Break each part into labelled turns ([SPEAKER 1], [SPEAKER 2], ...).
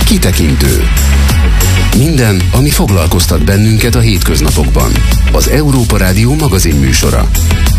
[SPEAKER 1] Kitekintő. Minden, ami foglalkoztat bennünket a hétköznapokban. Az Európa Rádió magazinműsora.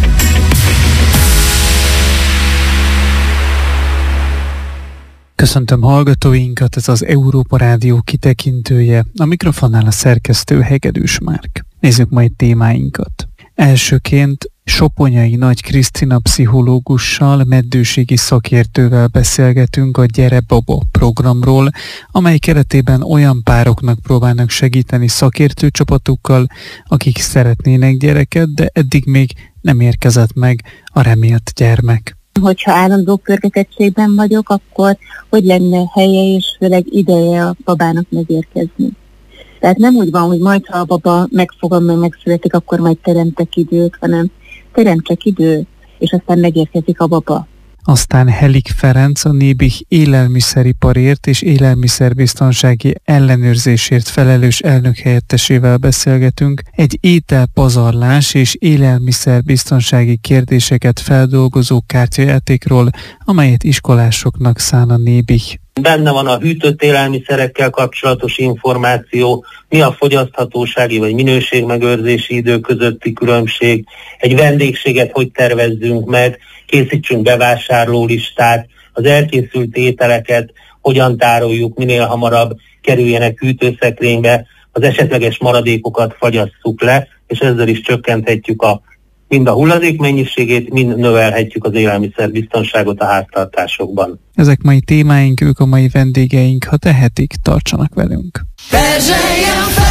[SPEAKER 2] Köszöntöm hallgatóinkat, ez az Európa Rádió kitekintője, a mikrofonnál a szerkesztő Hegedűs Márk. Nézzük majd témáinkat. Elsőként Soponyai Nagy Krisztina pszichológussal, meddőségi szakértővel beszélgetünk a Gyere Baba programról, amely keretében olyan pároknak próbálnak segíteni szakértőcsapatukkal, akik szeretnének gyereket, de eddig még nem érkezett meg a remélt gyermek.
[SPEAKER 3] Hogyha állandó pörgetettségben vagyok, akkor hogy lenne helye és főleg ideje a babának megérkezni. Tehát nem úgy van, hogy majd ha a baba megfogom, megszületik, akkor majd teremtek időt, hanem teremtek időt, és aztán megérkezik a baba.
[SPEAKER 2] Aztán Helik Ferenc, a Nébih élelmiszeriparért és élelmiszerbiztonsági ellenőrzésért felelős elnökhelyettesével beszélgetünk egy ételpazarlás és élelmiszerbiztonsági kérdéseket feldolgozó kártyajátékról, amelyet iskolásoknak szán a Nébih.
[SPEAKER 4] Benne van a hűtött élelmiszerekkel kapcsolatos információ, mi a fogyaszthatósági vagy minőségmegőrzési idő közötti különbség, egy vendégséget hogy tervezzünk meg, készítsünk bevásárlólistát, az elkészült ételeket hogyan tároljuk, minél hamarabb kerüljenek hűtőszekrénybe, az esetleges maradékokat fagyasszuk le, és ezzel is csökkenthetjük mind a hulladék mennyiségét, mind növelhetjük az élelmiszerbiztonságot a háztartásokban.
[SPEAKER 2] Ezek mai témáink, ők a mai vendégeink, ha tehetik, tartsanak velünk.